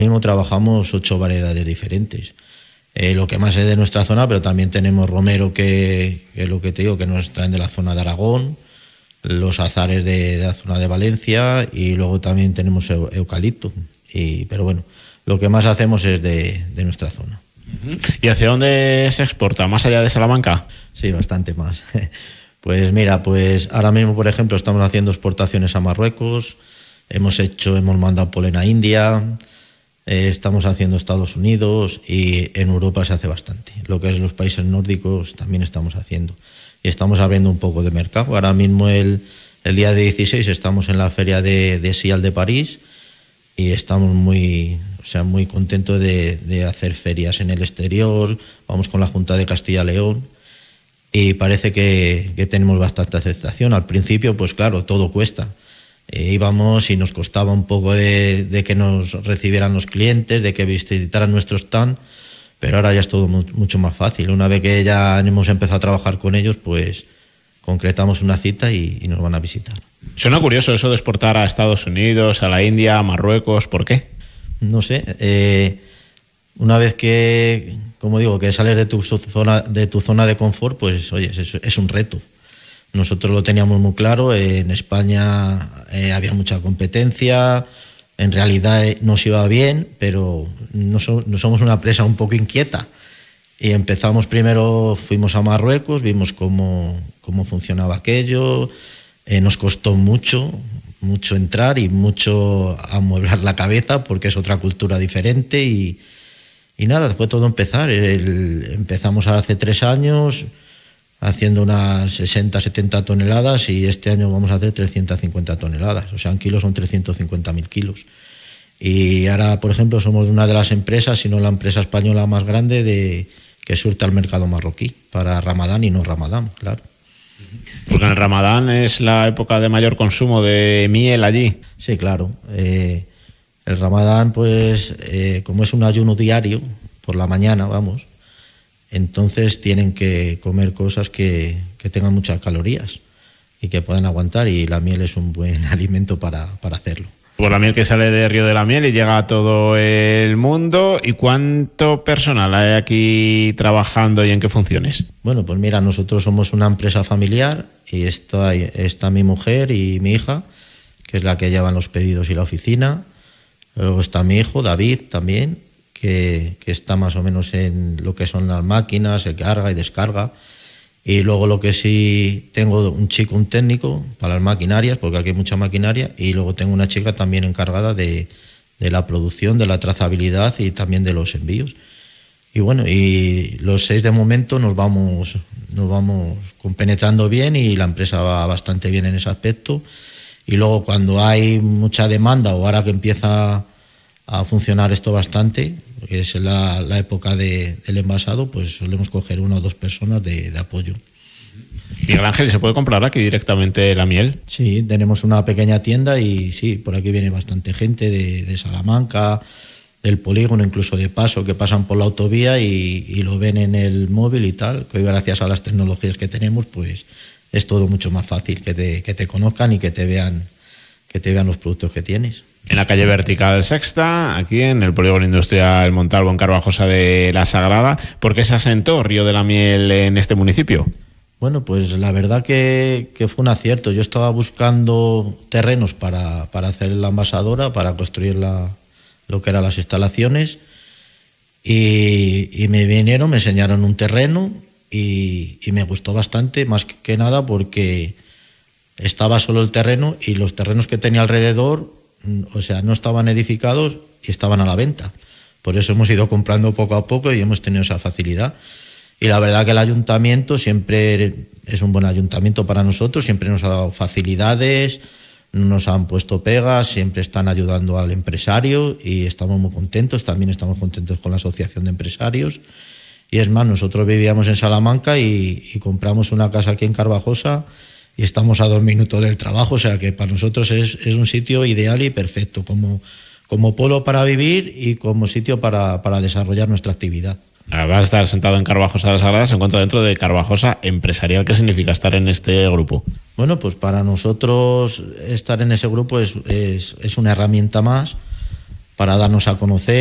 Mismo trabajamos 8 variedades diferentes. Lo que más es de nuestra zona, pero también tenemos romero, que es lo que te digo, que nos traen de la zona de Aragón, los azares de la zona de Valencia, y luego también tenemos eucalipto. Pero bueno, lo que más hacemos es de nuestra zona. ¿Y hacia dónde se exporta? ¿Más allá de Salamanca? Sí, bastante más. Pues mira, pues ahora mismo, por ejemplo, estamos haciendo exportaciones a Marruecos, hemos mandado polen a India, estamos haciendo Estados Unidos, y en Europa se hace bastante. Lo que es los países nórdicos también estamos haciendo. Y estamos abriendo un poco de mercado. Ahora mismo el día 16 estamos en la feria de SIAL de París y estamos muy contentos de hacer ferias en el exterior. Vamos con la Junta de Castilla y León y parece que tenemos bastante aceptación. Al principio, pues claro, todo cuesta. Íbamos y nos costaba un poco de que nos recibieran los clientes, de que visitaran nuestro stand, pero ahora ya es todo mucho más fácil. Una vez que ya hemos empezado a trabajar con ellos, pues concretamos una cita y nos van a visitar. Suena curioso eso de exportar a Estados Unidos, a la India, a Marruecos. ¿Por qué? No sé. Una vez que, como digo, que sales de tu zona de confort, pues oye, es un reto. Nosotros lo teníamos muy claro. En España había mucha competencia. En realidad nos iba bien, pero no somos una empresa un poco inquieta. Y empezamos primero, fuimos a Marruecos, vimos cómo funcionaba aquello. Nos costó mucho entrar y mucho amueblar la cabeza porque es otra cultura diferente. Y nada, fue todo empezar. Empezamos hace 3 años haciendo unas 60-70 toneladas y este año vamos a hacer 350 toneladas. O sea, en kilos son 350.000 kilos. Y ahora, por ejemplo, somos una de las empresas, si no la empresa española más grande que surte al mercado marroquí para Ramadán y no Ramadán, claro. Porque en el Ramadán es la época de mayor consumo de miel allí. Sí, claro. El Ramadán, pues, como es un ayuno diario, por la mañana, vamos, entonces tienen que comer cosas que tengan muchas calorías y que puedan aguantar, y la miel es un buen alimento para hacerlo. Por la miel que sale de Río de la Miel y llega a todo el mundo. ¿Y cuánto personal hay aquí trabajando y en qué funciones? Bueno, pues mira, nosotros somos una empresa familiar y está mi mujer y mi hija, que es la que llevan los pedidos y la oficina. Luego está mi hijo, David, también, que está más o menos en lo que son las máquinas, el carga y descarga. Y luego lo que sí tengo un técnico para las maquinarias, porque aquí hay mucha maquinaria, y luego tengo una chica también encargada de la producción, de la trazabilidad y también de los envíos. Y bueno, y los 6 de momento nos vamos compenetrando bien y la empresa va bastante bien en ese aspecto. Y luego cuando hay mucha demanda o ahora que empieza a funcionar esto bastante, que es la época del envasado, pues solemos coger 1 o 2 personas de apoyo. Miguel Ángel, ¿se puede comprar aquí directamente la miel? Sí, tenemos una pequeña tienda y sí, por aquí viene bastante gente de Salamanca, del polígono, incluso de paso, que pasan por la autovía y lo ven en el móvil y tal, que hoy gracias a las tecnologías que tenemos, pues es todo mucho más fácil que te conozcan y que te vean los productos que tienes. En la calle Vertical Sexta, aquí en el Polígono Industrial Montalvo, en Carvajosa de la Sagrada. ¿Por qué se asentó Río de la Miel en este municipio? Bueno, pues la verdad que fue un acierto. Yo estaba buscando terrenos para hacer la envasadora, para construir lo que eran las instalaciones, y me enseñaron un terreno y me gustó bastante, más que nada porque estaba solo el terreno y los terrenos que tenía alrededor, o sea, no estaban edificados y estaban a la venta. Por eso hemos ido comprando poco a poco y hemos tenido esa facilidad. Y la verdad que el ayuntamiento siempre es un buen ayuntamiento para nosotros, siempre nos ha dado facilidades, nos han puesto pegas, siempre están ayudando al empresario y estamos muy contentos. También estamos contentos con la asociación de empresarios. Y es más, nosotros vivíamos en Salamanca y compramos una casa aquí en Carvajosa y estamos a 2 minutos del trabajo, o sea que para nosotros es un sitio ideal y perfecto, como polo para vivir y como sitio para desarrollar nuestra actividad. Va a estar sentado en Carvajosa de la Sagrada, se encuentra dentro de Carvajosa Empresarial. ¿Qué significa estar en este grupo? Bueno, pues para nosotros estar en ese grupo es una herramienta más darnos a conocer